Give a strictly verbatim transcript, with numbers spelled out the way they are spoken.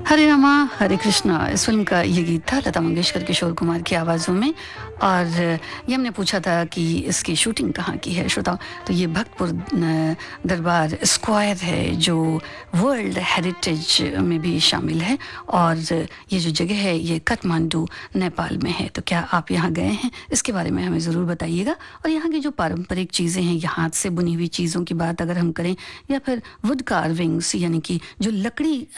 हरे रामा हरे कृष्णा इस फिल्म का ये गीत था लता मंगेशकर किशोर कुमार की आवाज़ों में। और ये हमने पूछा था कि इसकी शूटिंग कहाँ की है श्रोताओ, तो ये भक्तपुर न, दरबार स्क्वायर है जो वर्ल्ड हेरिटेज में भी शामिल है। और ये जो जगह है ये काठमांडू नेपाल में है। तो क्या आप यहाँ गए हैं, इसके बारे में हमें ज़रूर बताइएगा। और यहाँ की जो पारंपरिक चीज़ें हैं, ये हाथ से बुनी हुई चीज़ों की बात अगर हम करें, या फिर वुड कार्विंग्स यानी कि जो लकड़ी